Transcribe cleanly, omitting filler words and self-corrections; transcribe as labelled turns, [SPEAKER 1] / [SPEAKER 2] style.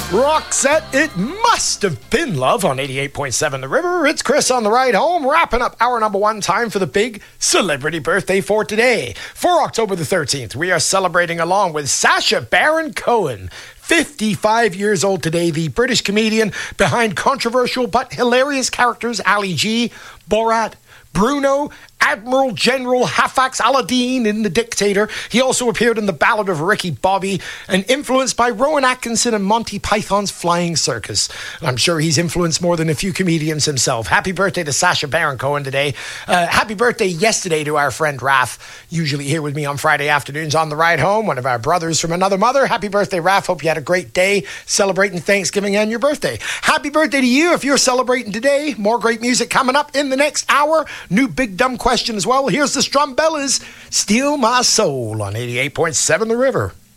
[SPEAKER 1] Roxette, it must have been love on 88.7 The River. It's Chris on the ride home, wrapping up hour number one. Time for the big celebrity birthday for today. For October the 13th, we are celebrating along with Sacha Baron Cohen. 55 years old today, the British comedian behind controversial but hilarious characters Ali G, Borat, Bruno, Admiral General Hafax Aladdin in The Dictator. He also appeared in The Ballad of Ricky Bobby and influenced by Rowan Atkinson and Monty Python's Flying Circus. I'm sure he's influenced more than a few comedians himself. Happy birthday to Sacha Baron Cohen today. Happy birthday yesterday to our friend Raph, usually here with me on Friday afternoons on the ride home, one of our brothers from another mother. Happy birthday, Raph. Hope you had a great day celebrating Thanksgiving and your birthday. Happy birthday to you if you're celebrating today. More great music coming up in the next hour. New Big Dumb Question as well. Here's the Strumbellas, Steal My Soul on 88.7 The River.